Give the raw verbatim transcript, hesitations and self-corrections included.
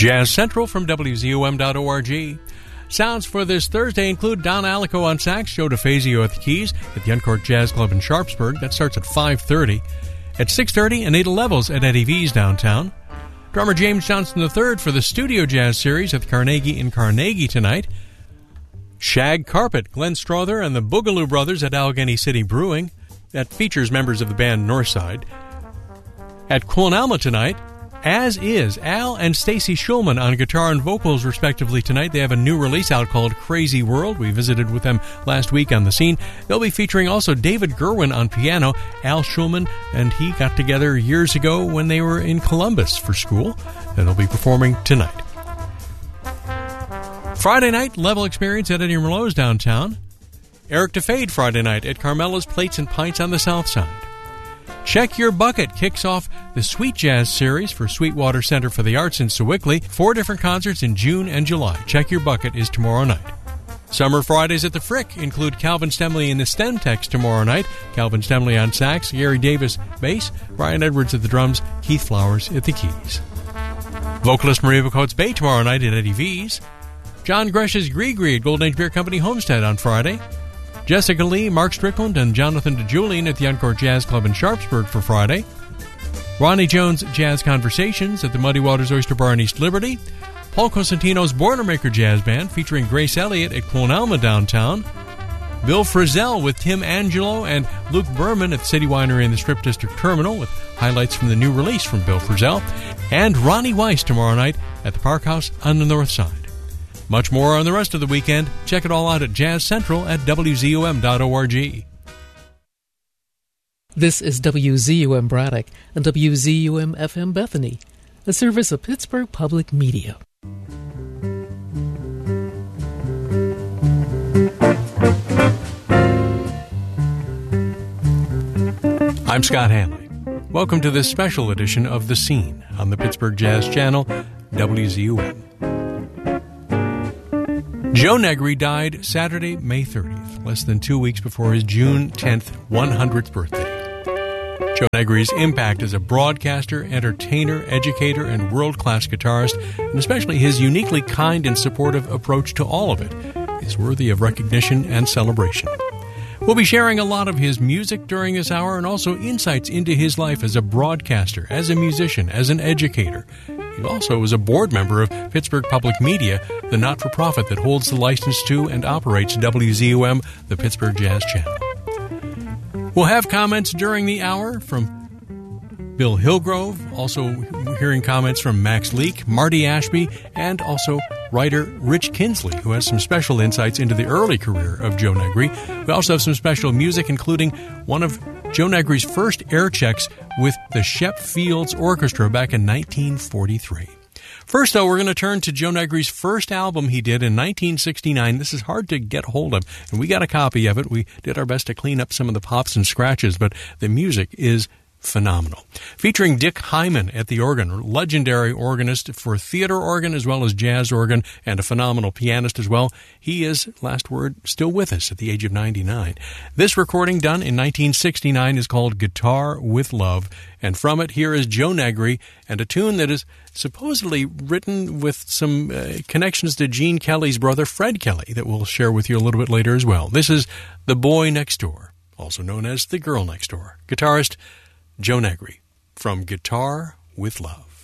Jazz Central from W Z O M dot org. Sounds for this Thursday include Don Alico on sax, Joe DeFazio at the keys at the Uncorked Jazz Club in Sharpsburg. That starts at five thirty. At six thirty, Anita Levels at Eddie V's downtown. Drummer James Johnson the third for the Studio Jazz Series at the Carnegie in Carnegie tonight. Shag Carpet, Glenn Strother and the Boogaloo Brothers at Allegheny City Brewing. That features members of the band Northside. At Quillen Alma tonight, as is Al and Stacy Schulman on guitar and vocals, respectively, tonight. They have a new release out called Crazy World. We visited with them last week on the scene. They'll be featuring also David Gerwin on piano. Al Schulman and he got together years ago when they were in Columbus for school, and they'll be performing tonight. Friday night, Level Experience at Eddie Merlot's downtown. Eric DeFade Friday night at Carmela's Plates and Pints on the south side. Check Your Bucket kicks off the Sweet Jazz Series for Sweetwater Center for the Arts in Sewickley. Four different concerts in June and July. Check Your Bucket is tomorrow night. Summer Fridays at the Frick include Calvin Stemley in the Stemtex tomorrow night. Calvin Stemley on sax, Gary Davis bass, Brian Edwards at the drums, Keith Flowers at the keys. Vocalist Maria Bacotes Bay tomorrow night at Eddie V's. John Gresh's Gree-Gree at Golden Age Beer Company Homestead on Friday. Jessica Lee, Mark Strickland, and Jonathan DeJulian at the Uncorked Jazz Club in Sharpsburg for Friday. Ronnie Jones Jazz Conversations at the Muddy Waters Oyster Bar in East Liberty. Paul Cosentino's Boilermaker Jazz Band featuring Grace Elliott at Quillen Alma downtown. Bill Frisell with Tim Angelo and Luke Berman at the City Winery in the Strip District Terminal with highlights from the new release from Bill Frisell. And Ronnie Weiss tomorrow night at the Park House on the north side. Much more on the rest of the weekend. Check it all out at Jazz Central at W Z O M dot org. This is W Z O M Braddock and W Z O M F M Bethany, a service of Pittsburgh Public Media. I'm Scott Hanley. Welcome to this special edition of The Scene on the Pittsburgh Jazz Channel, W Z O M. Joe Negri died Saturday, May thirtieth, less than two weeks before his June tenth one hundredth birthday. Joe Negri's impact as a broadcaster, entertainer, educator, and world-class guitarist, and especially his uniquely kind and supportive approach to all of it, is worthy of recognition and celebration. We'll be sharing a lot of his music during this hour and also insights into his life as a broadcaster, as a musician, as an educator. He also is a board member of Pittsburgh Public Media, the not-for-profit that holds the license to and operates W Z O M, the Pittsburgh Jazz Channel. We'll have comments during the hour from Bill Hillgrove, also hearing comments from Max Leake, Marty Ashby, and also writer Rich Kinsley, who has some special insights into the early career of Joe Negri. We also have some special music, including one of Joe Negri's first air checks with the Shep Fields Orchestra back in nineteen forty-three. First, though, we're going to turn to Joe Negri's first album he did in nineteen sixty-nine. This is hard to get hold of, and we got a copy of it. We did our best to clean up some of the pops and scratches, but the music is phenomenal. Featuring Dick Hyman at the organ, legendary organist for theater organ as well as jazz organ, and a phenomenal pianist as well. He is, last word, still with us at the age of ninety-nine. This recording, done in nineteen sixty-nine, is called Guitar with Love, and from it, here is Joe Negri and a tune that is supposedly written with some uh, connections to Gene Kelly's brother, Fred Kelly, that we'll share with you a little bit later as well. This is The Boy Next Door, also known as The Girl Next Door. Guitarist Joe Negri, from Guitar with Love.